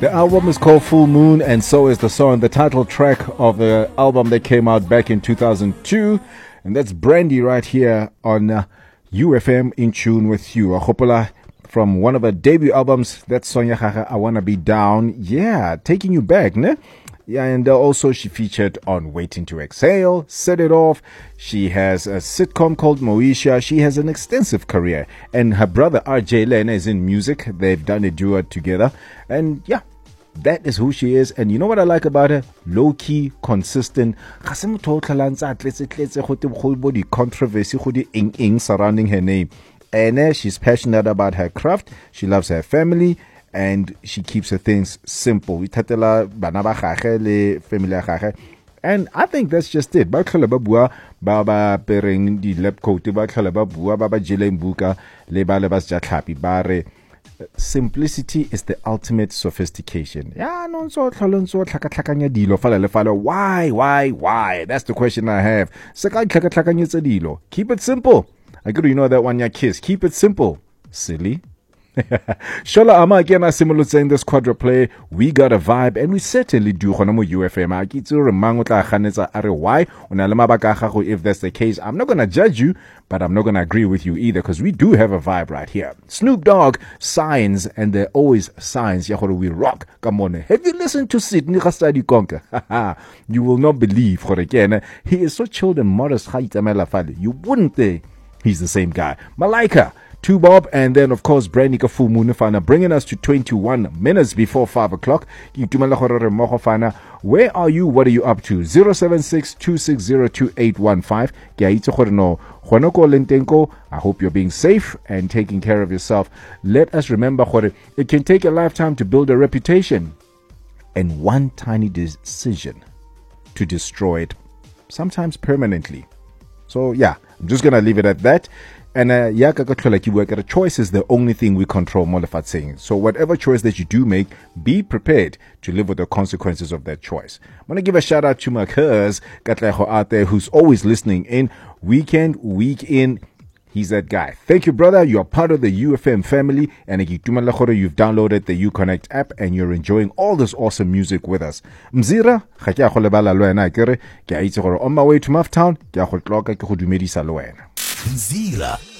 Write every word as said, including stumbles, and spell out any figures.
The album is called Full Moon, and so is the song, the title track of the album that came out back in two thousand two. And that's Brandy right here on uh, U F M In Tune With You. Ahopola from one of her debut albums, that song, I Wanna Be Down. Yeah, taking you back, ne? Yeah, and uh, also she featured on Waiting to Exhale, Set It Off. She has a sitcom called Moesha. She has an extensive career. And her brother R J Lena is in music. They've done a duo together. And yeah, that is who she is. And you know what I like about her? Low-key, consistent. Controversy surrounding her name. And uh, she's passionate about her craft. She loves her family. And she keeps her things simple. And I think that's just it. Simplicity is the ultimate sophistication. Why, why, why? That's the question I have. Keep it simple. I could you know that one ya kiss. Keep it simple. Silly. Shola ama again as similar saying this quadra play, we got a vibe, and we certainly do. U F M. If that's the case, I'm not gonna judge you, but I'm not gonna agree with you either, because we do have a vibe right here. Snoop Dogg, Signs, and they're always signs. We rock. Come on. Have you listened to Sidney Khastadi Konka? You will not believe. Again, he is so chilled and modest. You wouldn't think he's the same guy. Malaika, Two Bob, and then of course Brandy Full Moon bringing us to twenty-one minutes before five o'clock. Where are you? What are you up to? zero seven six, two six zero, two eight one five. I hope you're being safe and taking care of yourself. Let us remember it can take a lifetime to build a reputation, and one tiny decision to destroy it, sometimes permanently. So yeah, I'm just gonna leave it at that. And uh, yeah, a choice is the only thing we control, Molafat saying. So whatever choice that you do make, be prepared to live with the consequences of that choice. I want to give a shout out to my cuz, Katleho out there, who's always listening in, weekend, week in. He's that guy. Thank you, brother. You're part of the U F M family. And you've downloaded the Uconnect app and you're enjoying all this awesome music with us. Mzira, on my way to Mufftown, Mzira.